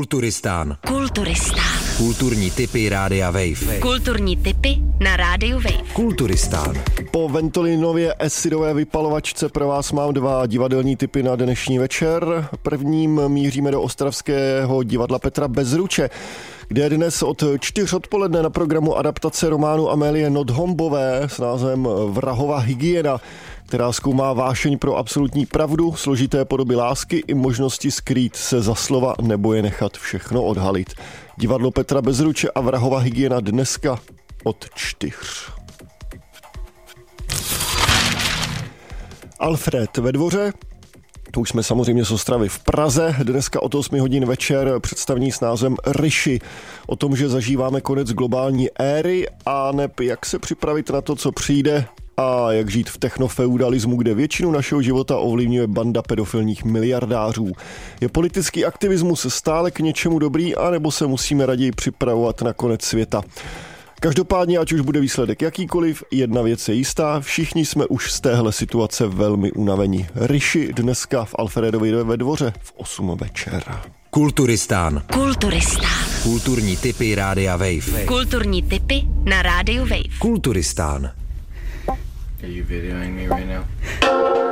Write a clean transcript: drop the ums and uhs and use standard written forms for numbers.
Kulturistán. Kulturistán. Kulturní tipy Rádia Wave. Kulturní tipy na Rádiu Wave. Kulturistán. Po Ventolinově acidové vypalovačce pro vás mám 2 divadelní tipy na dnešní večer. Prvním míříme do ostravského divadla Petra Bezruče, kde je dnes od 4 odpoledne na programu adaptace románu Amélie Notthombové s názvem Vrahova hygiena, která zkoumá vášeň pro absolutní pravdu, složité podoby lásky i možnosti skrýt se za slova nebo je nechat všechno odhalit. Divadlo Petra Bezruče a Vrahova hygiena dneska od 4. Alfred ve dvoře. To už jsme samozřejmě z Ostravy v Praze. Dneska od 8 hodin večer představení s názvem Rishi. O tom, že zažíváme konec globální éry a neb jak se připravit na to, co přijde a jak žít v technofeudalismu, kde většinu našeho života ovlivňuje banda pedofilních miliardářů. Je politický aktivismus stále k něčemu dobrý, anebo se musíme raději připravovat na konec světa? Každopádně, ať už bude výsledek jakýkoliv, jedna věc je jistá, všichni jsme už z téhle situace velmi unavení. Rishi dneska v Alfredovi ve dvoře v 8 večer. Kulturistán. Kulturistán. Kulturní tipy Rádia Wave. Kulturní tipy na Rádiu Wave. Kulturistán. Are you videoing me right now?